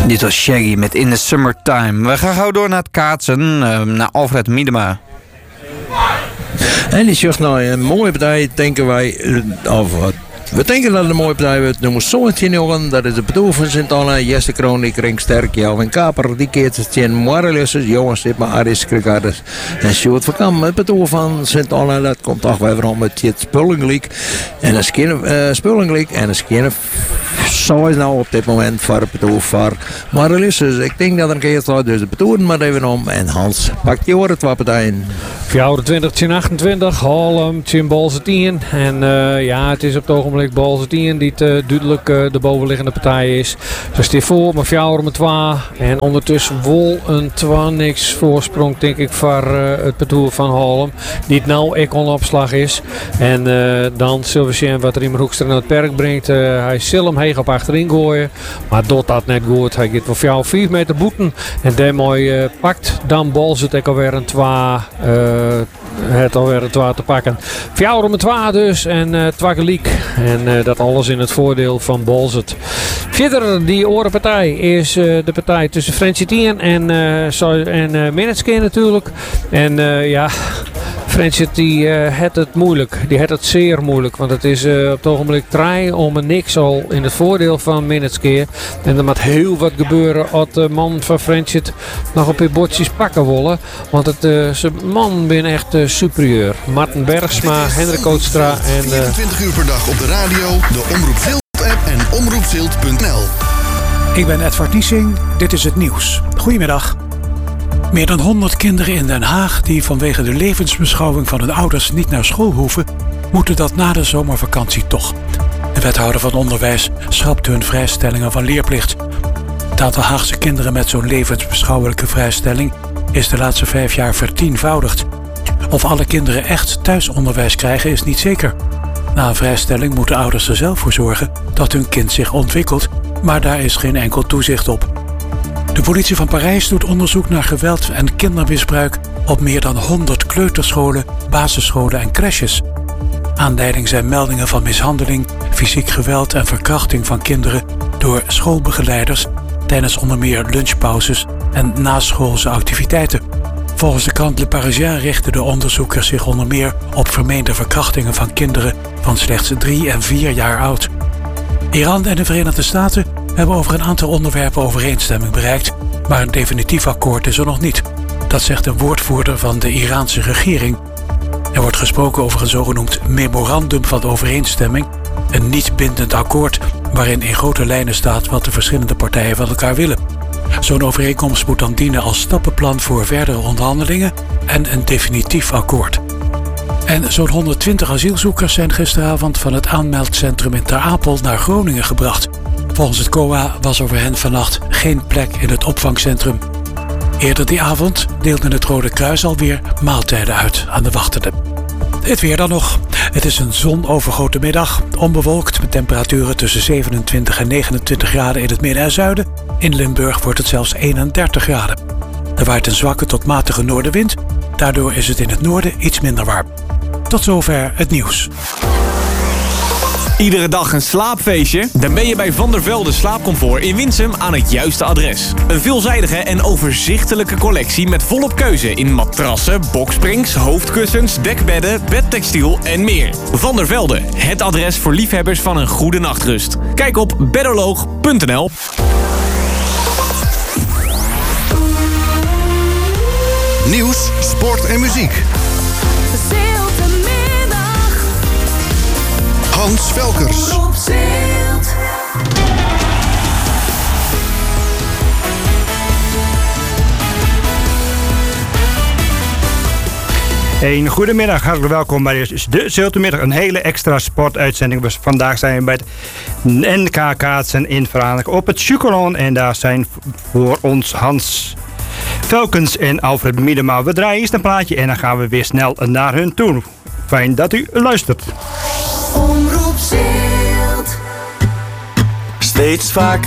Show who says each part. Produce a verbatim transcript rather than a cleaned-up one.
Speaker 1: Dit was Shaggy met In the Summertime. We gaan gauw door naar het kaatsen, uh, naar Alfred Miedema.
Speaker 2: En die zegt nou een mooie partij, denken wij, of we denken dat het een mooie partij wordt. Nummer zeventien jongen, dat is de bedoel van Sint-Anna, Jesse Kroon, Ring Sterk, Jelvin Kaper, die keert het in Morelussen, Jonas Sipma, Aris Krikarders en Sjoerd van Kam. Het bedoel van Sint-Anna, dat komt toch weer om met het Spullingliek en een skin uh, Spullingliek en een skin. Zo is nou op dit moment voor het bedoel van Morelussen. Dus ik denk dat er een keer staat, dus het bedoel maar even om. En Hans, pak je horen, twee partijen.
Speaker 3: vierentwintig tegen achtentwintig, Haarlem tegen Bolzetien. En uh, ja, het is op het ogenblik Bolzetien die het, uh, duidelijk uh, de bovenliggende partij is. Ze staat voor, maar vier met twee. En ondertussen wol een twee niks voorsprong, denk ik, voor uh, het bedoel van Haarlem. Die het nou ook on opslag is. En uh, dan zullen we zien wat Riemer Hoekstra naar het perk brengt. Uh, hij zal hem heeg op achterin gooien. Maar doet dat net goed. Hij gaat voor vier, vier meter boeten. En daarmee uh, pakt dan Bolzet ook alweer een twee. Uh, het alweer een twee te pakken. vier met twee dus. En uh, twee gelijk. En uh, dat alles in het voordeel van Bolzet. Verder, die orenpartij is uh, de partij tussen Frenchitien en, uh, en uh, Minutske natuurlijk. En uh, ja, Frenchit die uh, heeft het moeilijk. Die heeft het zeer moeilijk. Want het is uh, op het ogenblik drie om een niks al in het voordeel van Minutske. En er moet heel wat gebeuren als de man van Frenchit nog op je bordjes pakken willen. Want het, uh, zijn man ben echt uh, superieur. Martin Bergsma, Hendrik Kootstra en... Uh,
Speaker 4: vierentwintig uur per dag op de radio, de Omroep Zilt app en omroepzilt punt n l.
Speaker 5: Ik ben Edward Niesing, dit is het nieuws. Goedemiddag. Meer dan honderd kinderen in Den Haag die vanwege de levensbeschouwing van hun ouders niet naar school hoeven, moeten dat na de zomervakantie toch. De wethouder van onderwijs schrapte hun vrijstellingen van leerplicht. Het aantal Haagse kinderen met zo'n levensbeschouwelijke vrijstelling is de laatste vijf jaar vertienvoudigd. Of alle kinderen echt thuisonderwijs krijgen is niet zeker. Na een vrijstelling moeten ouders er zelf voor zorgen dat hun kind zich ontwikkelt, maar daar is geen enkel toezicht op. De politie van Parijs doet onderzoek naar geweld en kindermisbruik op meer dan honderd kleuterscholen, basisscholen en crèches. Aanleiding zijn meldingen van mishandeling, fysiek geweld en verkrachting van kinderen door schoolbegeleiders tijdens onder meer lunchpauzes en naschoolse activiteiten. Volgens de krant Le Parisien richten de onderzoekers zich onder meer op vermeende verkrachtingen van kinderen van slechts drie en vier jaar oud. Iran en de Verenigde Staten hebben over een aantal onderwerpen overeenstemming bereikt, maar een definitief akkoord is er nog niet. Dat zegt een woordvoerder van de Iraanse regering. Er wordt gesproken over een zogenoemd memorandum van overeenstemming, een niet bindend akkoord waarin in grote lijnen staat wat de verschillende partijen van elkaar willen. Zo'n overeenkomst moet dan dienen als stappenplan voor verdere onderhandelingen en een definitief akkoord. En zo'n honderdtwintig asielzoekers zijn gisteravond van het aanmeldcentrum in Ter Apel naar Groningen gebracht. Volgens het C O A was er voor hen vannacht geen plek in het opvangcentrum. Eerder die avond deelde het Rode Kruis alweer maaltijden uit aan de wachtenden. Het weer dan nog. Het is een zonovergoten middag, onbewolkt met temperaturen tussen zevenentwintig en negenentwintig graden in het midden en zuiden. In Limburg wordt het zelfs eenendertig graden. Er waait een zwakke tot matige noordenwind, daardoor is het in het noorden iets minder warm. Tot zover het nieuws.
Speaker 6: Iedere dag een slaapfeestje? Dan ben je bij Van der Velde Slaapcomfort in Winsum aan het juiste adres. Een veelzijdige en overzichtelijke collectie met volop keuze in matrassen, boksprings, hoofdkussens, dekbedden, bedtextiel en meer. Van der Velde, het adres voor liefhebbers van een goede nachtrust. Kijk op bedoloog punt n l.
Speaker 4: Nieuws, sport en muziek. Hans Velkers.
Speaker 7: Een goedemiddag, hartelijk welkom bij de Ziltermiddag. Een hele extra sportuitzending. Dus vandaag zijn we bij het N K kaatsen in Franeker op het Chucolon. En daar zijn voor ons Hans Velkens en Alfred Miedema. We draaien eerst een plaatje en dan gaan we weer snel naar hun toe. Fijn dat u luistert.
Speaker 8: Omroep Zilt.
Speaker 9: Steeds vaker